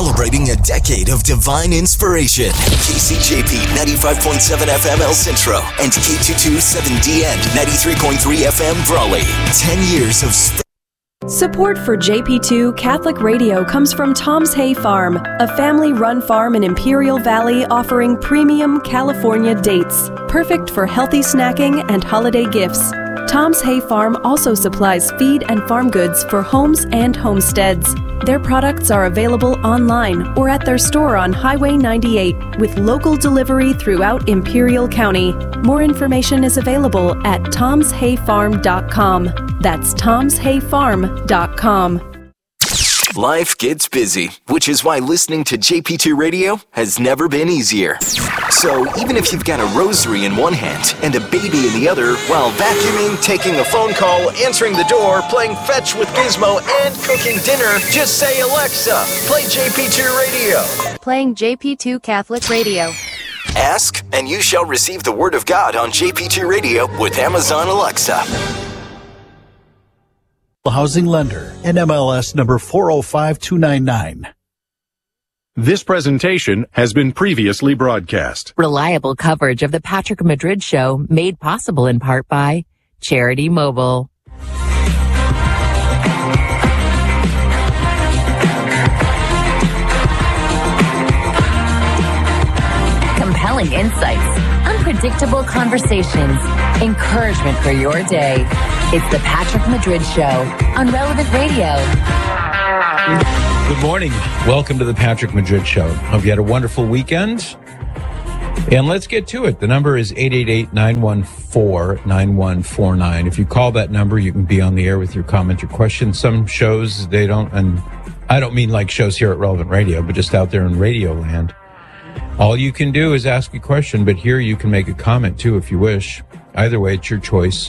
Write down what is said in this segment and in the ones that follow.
Celebrating a decade of divine inspiration. KCJP 95.7 FM El Centro and K227DN 93.3 FM Brawley. 10 years of Support for JP2 Catholic Radio comes from Tom's Hay Farm, a family-run farm in Imperial Valley offering premium California dates, perfect for healthy snacking and holiday gifts. Tom's Hay Farm also supplies feed and farm goods for homes and homesteads. Their products are available online or at their store on Highway 98 with local delivery throughout Imperial County. More information is available at tomshayfarm.com. That's tomshayfarm.com. Life gets busy, which is why listening to JP2 Radio has never been easier. So even if you've got a rosary in one hand and a baby in the other, while vacuuming, taking a phone call, answering the door, playing fetch with Gizmo, and cooking dinner, just say, Alexa, play JP2 Radio. Playing JP2 Catholic Radio. Ask, and you shall receive the Word of God on JP2 Radio with Amazon Alexa. Housing lender, NMLS number 405299. This presentation has been previously broadcast. Reliable coverage of the Patrick Madrid Show made possible in part by Charity Mobile. Compelling insights, unpredictable conversations, encouragement for your day. It's the Patrick Madrid Show on Relevant Radio. Good morning. Welcome to the Patrick Madrid Show. Hope you had a wonderful weekend. And let's get to it. The number is 888-914-9149. If you call that number, you can be on the air with your comment or question. Some shows, they don't, and I don't mean like shows here at Relevant Radio, but just out there in radio land. All you can do is ask a question, but here you can make a comment too if you wish. Either way, it's your choice,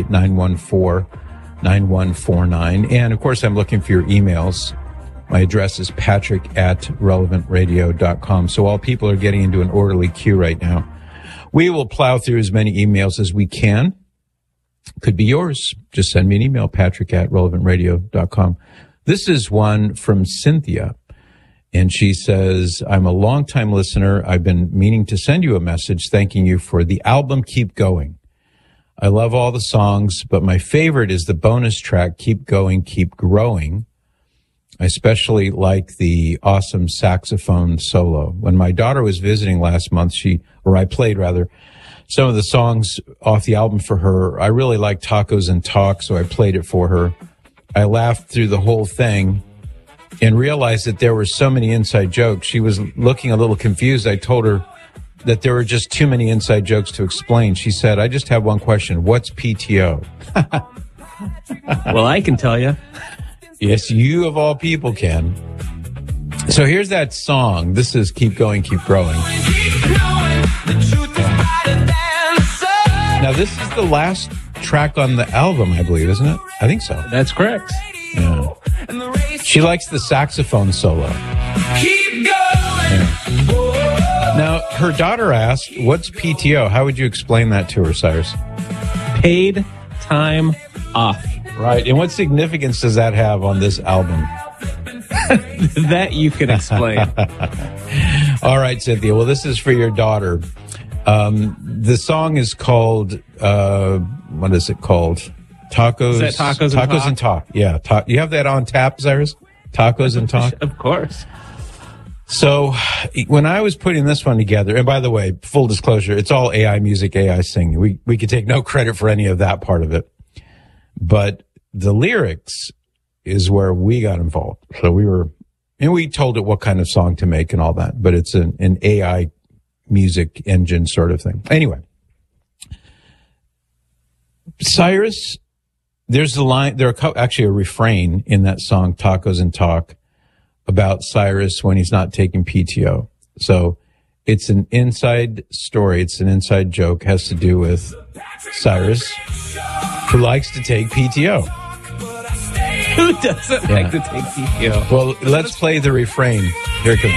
888-914-9149. And, of course, I'm looking for your emails. My address is patrick@relevantradio.com. So all people are getting into an orderly queue right now. We will plow through as many emails as we can. Could be yours. Just send me an email, patrick@relevantradio.com. This is one from Cynthia. And she says, I'm a longtime listener. I've been meaning to send you a message thanking you for the album Keep Going. I love all the songs, but my favorite is the bonus track, Keep Going, Keep Growing. I especially like the awesome saxophone solo. When my daughter was visiting last month, I played some of the songs off the album for her. I really like Tacos and Talk, so I played it for her. I laughed through the whole thing and realized that there were so many inside jokes. She was looking a little confused. I told her that there were just too many inside jokes to explain. She said, I just have one question. What's PTO? Well, I can tell you. Yes, you of all people can. So here's that song. This is Keep Going, Keep Growing. Now, this is the last track on the album, I believe, isn't it? I think so. That's correct. Yeah. She likes the saxophone solo. Keep going. Yeah. Now, her daughter asked, what's PTO? How would you explain that to her, Cyrus? Paid time off. Right. And what significance does that have on this album? That you can explain. All right, Cynthia. Well, this is for your daughter. The song is called, what is it called? Tacos. Is that Tacos and Talk? Yeah. You have that on tap, Cyrus? Tacos and Talk? Of course. So when I was putting this one together, and by the way, full disclosure, it's all AI music, AI singing. We could take no credit for any of that part of it. But the lyrics is where we got involved. So we told it what kind of song to make and all that, but it's an AI music engine sort of thing. Anyway, Cyrus, there's a line, actually a refrain in that song, Tacos and Talk, about Cyrus when he's not taking PTO. So it's an inside story. It's an inside joke. Has to do with Cyrus, who likes to take PTO. Who doesn't like to take PTO? Well, let's play the refrain. Here it comes.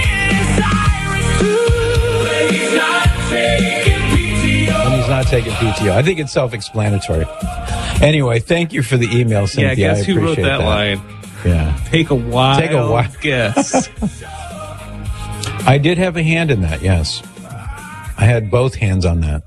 When he's not taking PTO. I think it's self-explanatory. Anyway, thank you for the email, Cynthia. Yeah, guess who wrote that line? Yeah. Take a wild guess. I did have a hand in that, yes. I had both hands on that.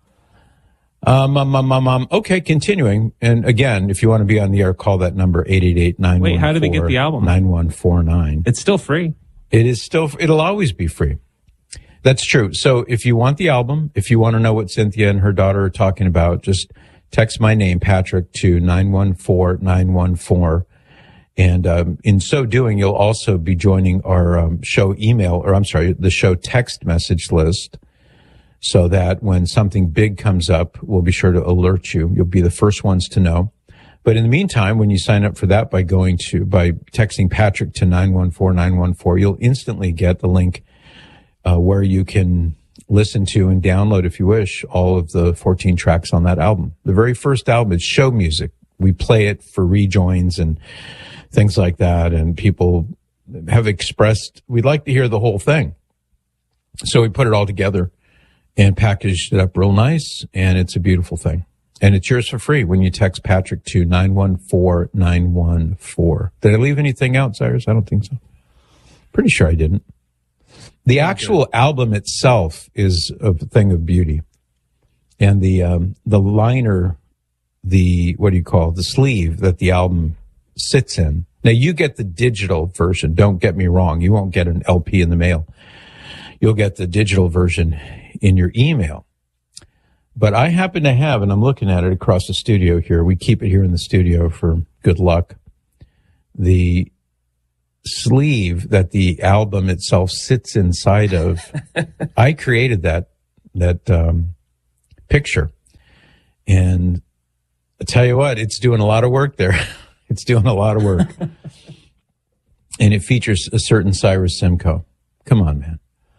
Okay, continuing. And again, if you want to be on the air, call that number 888-914. Wait, how do they get the album? 9149. It's still free. It'll always be free. That's true. So if you want the album, if you want to know what Cynthia and her daughter are talking about, just text my name, Patrick, to 914-914. And in so doing, you'll also be joining our show the show text message list, so that when something big comes up, we'll be sure to alert you. You'll be the first ones to know. But in the meantime, when you sign up for that by texting Patrick to 914-914, you'll instantly get the link where you can listen to and download, if you wish, all of the 14 tracks on that album. The very first album is show music. We play it for rejoins and things like that, and people have expressed we'd like to hear the whole thing. So we put it all together and packaged it up real nice, and it's a beautiful thing. And it's yours for free when you text Patrick to 914-914. Did I leave anything out, Cyrus? I don't think so. Pretty sure I didn't. The actual album itself is a thing of beauty. And the liner, the sleeve that the album sits in. Now, you get the digital version. Don't get me wrong. You won't get an LP in the mail. You'll get the digital version in your email. But I happen to have, and I'm looking at it across the studio here. We keep it here in the studio for good luck. The sleeve that the album itself sits inside of, I created that picture. And I tell you what, it's doing a lot of work there. It's doing a lot of work. And it features a certain Cyrus Simcoe. Come on, man.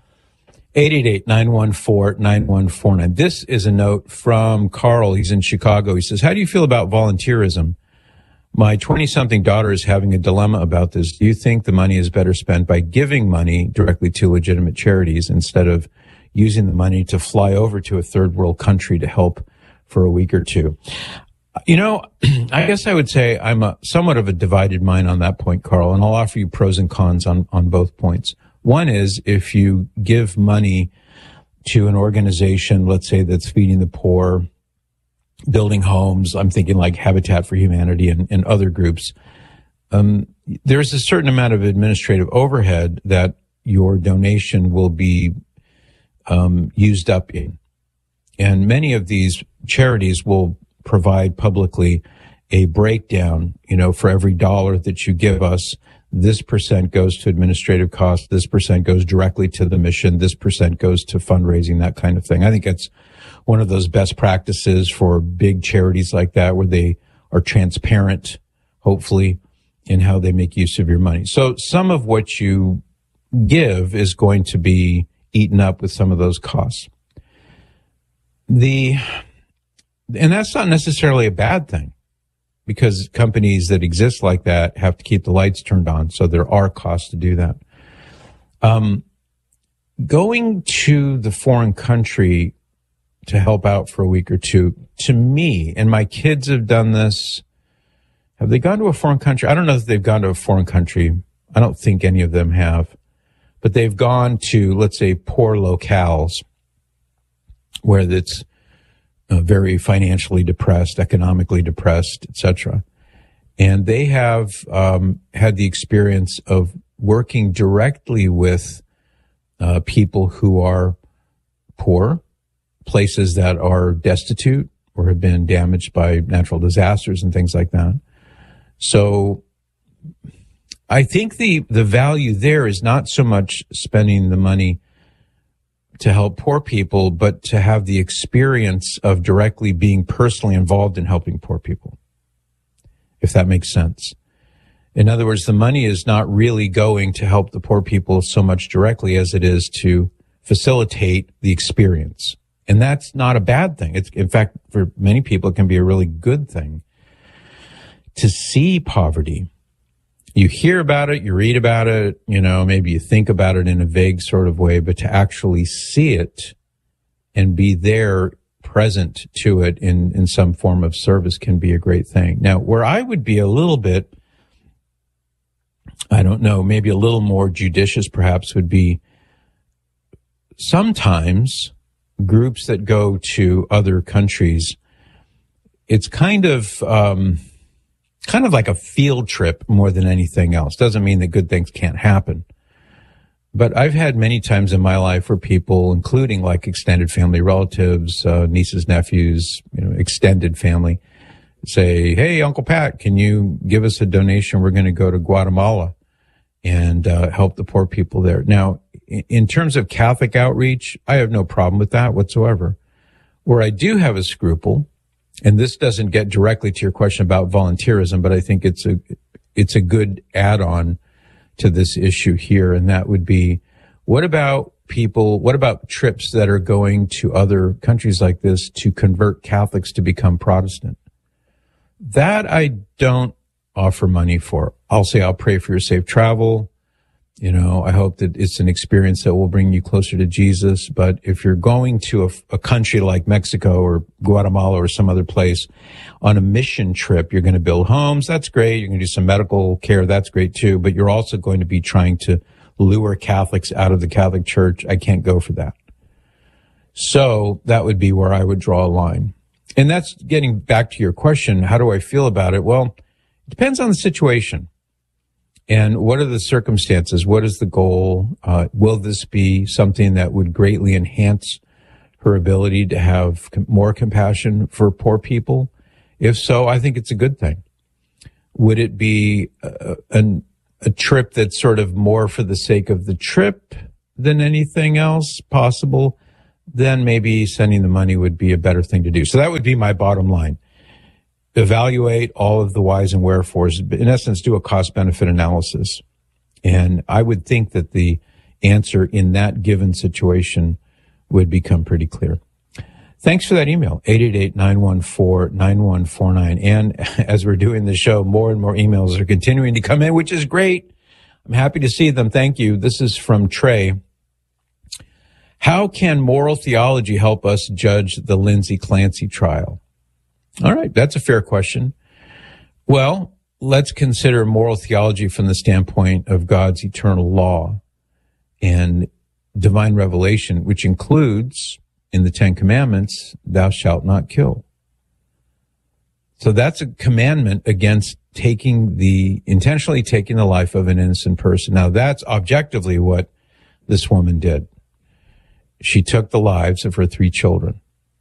888-914-9149. This is a note from Carl. He's in Chicago. He says, how do you feel about volunteerism? My 20-something daughter is having a dilemma about this. Do you think the money is better spent by giving money directly to legitimate charities instead of using the money to fly over to a third world country to help for a week or two? You know, I guess I would say I'm somewhat of a divided mind on that point, Carl, and I'll offer you pros and cons on both points. One is if you give money to an organization, let's say that's feeding the poor, building homes, I'm thinking like Habitat for Humanity and other groups, there's a certain amount of administrative overhead that your donation will be used up in. And many of these charities will provide publicly a breakdown, for every dollar that you give us, this percent goes to administrative costs, this percent goes directly to the mission, this percent goes to fundraising, that kind of thing. I think that's one of those best practices for big charities like that, where they are transparent, hopefully, in how they make use of your money. So some of what you give is going to be eaten up with some of those costs. And that's not necessarily a bad thing, because companies that exist like that have to keep the lights turned on. So there are costs to do that. Going to the foreign country to help out for a week or two, to me, and my kids have done this. Have they gone to a foreign country? I don't know if they've gone to a foreign country. I don't think any of them have. But they've gone to, let's say, poor locales where it's very financially depressed, economically depressed, etc. And they have had the experience of working directly with people who are poor, places that are destitute or have been damaged by natural disasters and things like that. So I think the value there is not so much spending the money to help poor people, but to have the experience of directly being personally involved in helping poor people, if that makes sense. In other words, the money is not really going to help the poor people so much directly as it is to facilitate the experience. And that's not a bad thing. It's, in fact, for many people, it can be a really good thing to see poverty. You hear about it, you read about it, maybe you think about it in a vague sort of way, but to actually see it and be there present to it in some form of service can be a great thing. Now, where I would be a little bit, I don't know, maybe a little more judicious perhaps would be sometimes groups that go to other countries, it's kind of like a field trip more than anything else. Doesn't mean that good things can't happen. But I've had many times in my life where people, including like extended family relatives, nieces, nephews, extended family, say, "Hey, Uncle Pat, can you give us a donation? We're going to go to Guatemala and help the poor people there." Now, in terms of Catholic outreach, I have no problem with that whatsoever. Where I do have a scruple, and this doesn't get directly to your question about volunteerism, but I think it's a good add-on to this issue here, and that would be, what about trips that are going to other countries like this to convert Catholics to become Protestant? That I don't offer money for. I'll say I'll pray for your safe travel. I hope that it's an experience that will bring you closer to Jesus. But if you're going to a country like Mexico or Guatemala or some other place on a mission trip, you're going to build homes. That's great. You're going to do some medical care. That's great too. But you're also going to be trying to lure Catholics out of the Catholic Church. I can't go for that. So that would be where I would draw a line. And that's getting back to your question. How do I feel about it? Well, it depends on the situation. And what are the circumstances? What is the goal? Will this be something that would greatly enhance her ability to have more compassion for poor people? If so, I think it's a good thing. Would it be a trip that's sort of more for the sake of the trip than anything else possible? Then maybe sending the money would be a better thing to do. So that would be my bottom line. Evaluate all of the whys and wherefores. In essence, do a cost-benefit analysis. And I would think that the answer in that given situation would become pretty clear. Thanks for that email, 888-914-9149. And as we're doing the show, more and more emails are continuing to come in, which is great. I'm happy to see them. Thank you. This is from Trey. How can moral theology help us judge the Lindsay Clancy trial? All right, that's a fair question. Well, let's consider moral theology from the standpoint of God's eternal law and divine revelation, which includes in the Ten Commandments, thou shalt not kill. So that's a commandment against intentionally taking the life of an innocent person. Now that's objectively what this woman did. She took the lives of her 3 children.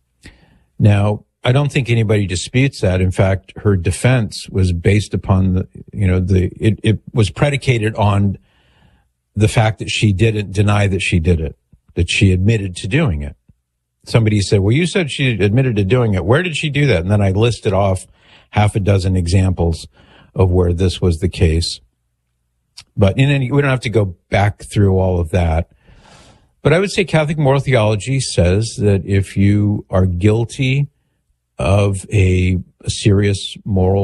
Now, I don't think anybody disputes that. In fact, her defense was based upon it was predicated on the fact that she didn't deny that she did it, that she admitted to doing it. Somebody said, well, you said she admitted to doing it. Where did she do that? And then I listed off half a dozen examples of where this was the case. But we don't have to go back through all of that. But I would say Catholic moral theology says that if you are guilty of a serious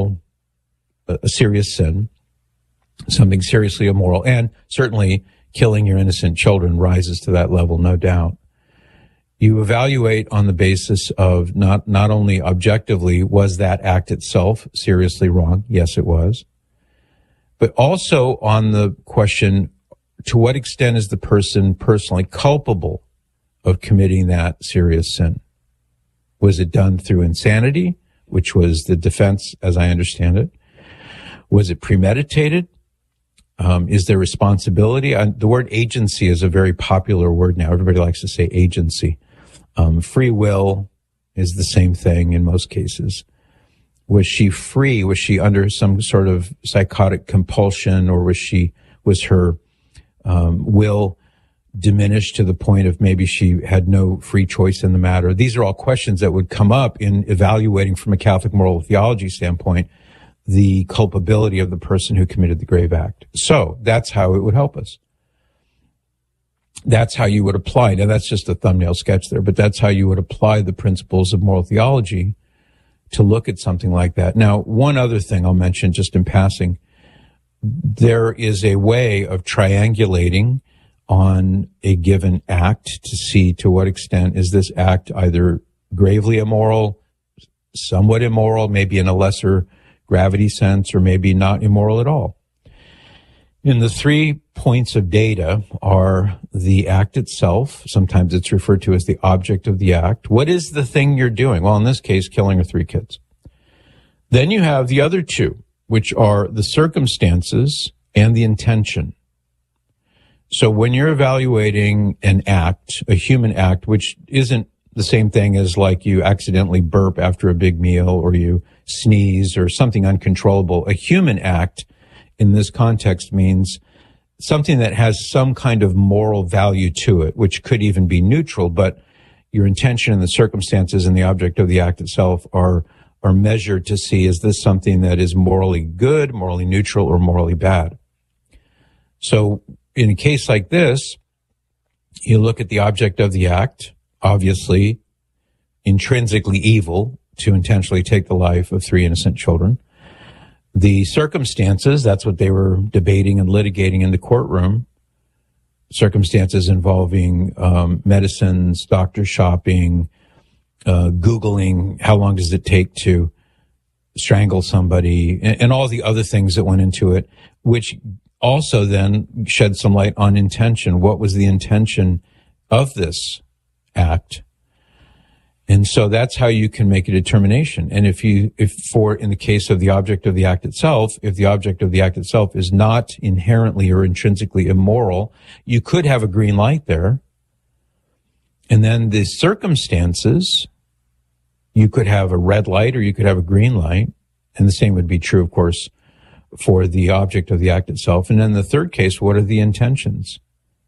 sin, something seriously immoral, and certainly killing your innocent children rises to that level, no doubt. You evaluate on the basis of not only objectively, was that act itself seriously wrong? Yes, it was. But also on the question, to what extent is the person personally culpable of committing that serious sin? Was it done through insanity, which was the defense, as I understand it? Was it premeditated? Is there responsibility? The word agency is a very popular word now. Everybody likes to say agency. Free will is the same thing in most cases. Was she free? Was she under some sort of psychotic compulsion, or was her will diminished to the point of maybe she had no free choice in the matter? These are all questions that would come up in evaluating from a Catholic moral theology standpoint the culpability of the person who committed the grave act. So that's how it would help us. That's how you would apply. Now that's just a thumbnail sketch there, but that's how you would apply the principles of moral theology to look at something like that. Now, one other thing I'll mention just in passing, there is a way of triangulating on a given act to see to what extent is this act either gravely immoral, somewhat immoral, maybe in a lesser gravity sense, or maybe not immoral at all. And the 3 points of data are the act itself. Sometimes it's referred to as the object of the act. What is the thing you're doing? Well, in this case, killing her 3 kids. Then you have the other 2, which are the circumstances and the intention. So when you're evaluating an act, a human act, which isn't the same thing as like you accidentally burp after a big meal or you sneeze or something uncontrollable, a human act in this context means something that has some kind of moral value to it, which could even be neutral, but your intention and the circumstances and the object of the act itself are measured to see, is this something that is morally good, morally neutral, or morally bad? So in a case like this, you look at the object of the act, obviously intrinsically evil to intentionally take the life of 3 innocent children. The circumstances, that's what they were debating and litigating in the courtroom. Circumstances involving medicines, doctor shopping, Googling, how long does it take to strangle somebody, and all the other things that went into it, which also then shed some light on intention. What was the intention of this act? And so that's how you can make a determination. And if in the case of the object of the act itself, if the object of the act itself is not inherently or intrinsically immoral, you could have a green light there. And then the circumstances, you could have a red light or you could have a green light. And the same would be true, of course, for the object of the act itself. And then the third case, what are the intentions?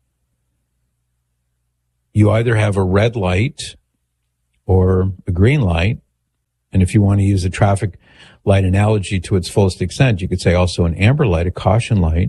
You either have a red light or a green light. And if you want to use a traffic light analogy to its fullest extent, you could say also an amber light, a caution light.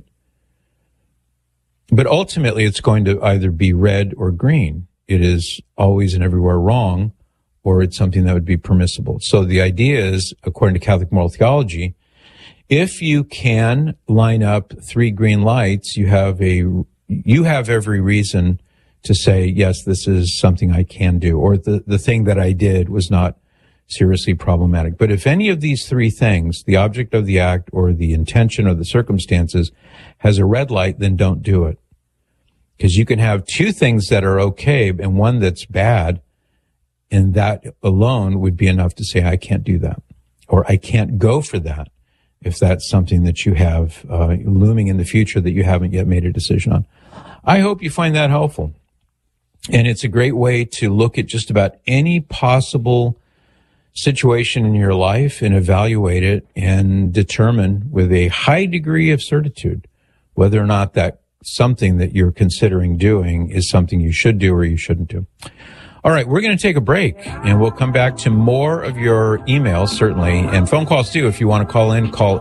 But ultimately, it's going to either be red or green. It is always and everywhere wrong, or it's something that would be permissible. So the idea is, according to Catholic moral theology, if you can line up 3 green lights, you have every reason to say, yes, this is something I can do, or the thing that I did was not seriously problematic. But if any of these 3 things, the object of the act or the intention or the circumstances, has a red light, then don't do it. Because you can have 2 things that are okay and one that's bad, and that alone would be enough to say, I can't do that, or I can't go for that, if that's something that you have looming in the future that you haven't yet made a decision on. I hope you find that helpful. And it's a great way to look at just about any possible situation in your life and evaluate it and determine with a high degree of certitude whether or not that something that you're considering doing is something you should do or you shouldn't do. All right, we're going to take a break, and we'll come back to more of your emails, certainly, and phone calls, too. If you want to call in, call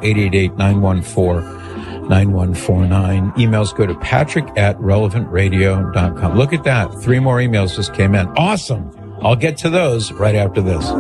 888-914-9149. Emails go to patrick@relevantradio.com. Look at that. 3 more emails just came in. Awesome. I'll get to those right after this.